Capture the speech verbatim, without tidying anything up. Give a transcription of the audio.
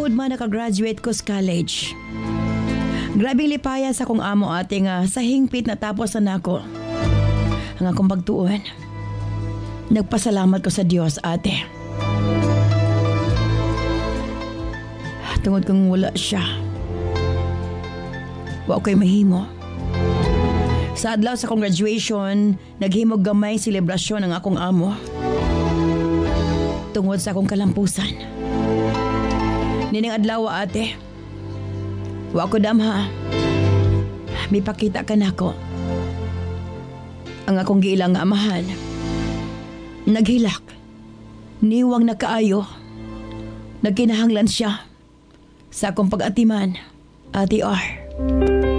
gud man nakagraduate ko sa college. Grabing lipaya sa kong amo ate nga sa hingpit na tapos na nako. Ang akong pagtuon. Nagpasalamat ko sa Dios ate. Tungod kong wala siya. Wa ko'y mahimo. Sa adlaw sa akong graduation, naghimog gamay selebrasyon ang akong amo. Tungod sa akong kalampusan. Nining adlaw ate. Wa ko damha. May pakita ka nako. Ang akong giilang nga amahan. Naghilak. Niwang na kaayo. Nagkinahanglan siya sa akong pag-atiman, Ate R.